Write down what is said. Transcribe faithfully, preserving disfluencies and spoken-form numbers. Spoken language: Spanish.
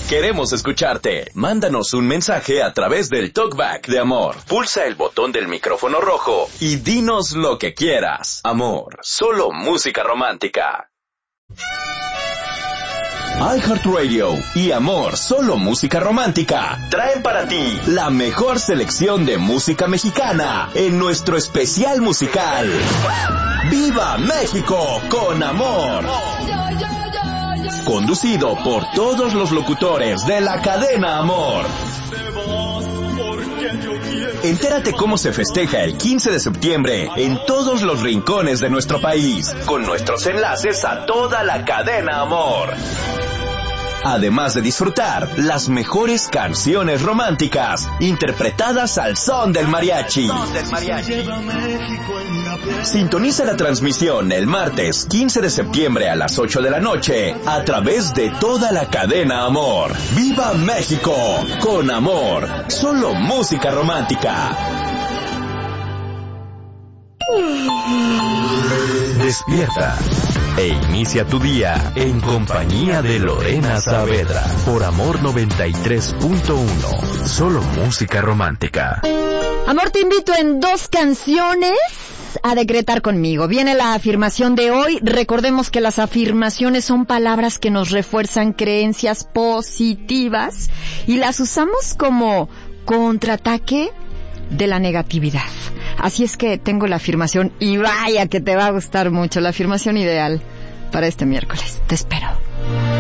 Queremos escucharte. Mándanos un mensaje a través del Talkback de Amor. Pulsa el botón del micrófono rojo y dinos lo que quieras. Amor, solo música romántica. iHeartRadio y Amor, solo música romántica, traen para ti la mejor selección de música mexicana en nuestro especial musical ¡Viva México con Amor! Conducido por todos los locutores de la cadena Amor. Entérate cómo se festeja el quince de septiembre en todos los rincones de nuestro país, con nuestros enlaces a toda la cadena Amor. Además de disfrutar las mejores canciones románticas interpretadas al son del mariachi. Sintoniza la transmisión el martes quince de septiembre a las ocho de la noche a través de toda la cadena Amor. ¡Viva México con Amor! Solo música romántica. Despierta e inicia tu día en compañía de Lorena Saavedra por Amor noventa y tres punto uno. Solo música romántica. Amor, te invito en dos canciones a decretar conmigo. Viene la afirmación de hoy. Recordemos que las afirmaciones son palabras que nos refuerzan creencias positivas y las usamos como contraataque de la negatividad. Así es que tengo la afirmación y vaya que te va a gustar mucho, la afirmación ideal para este miércoles. Te espero.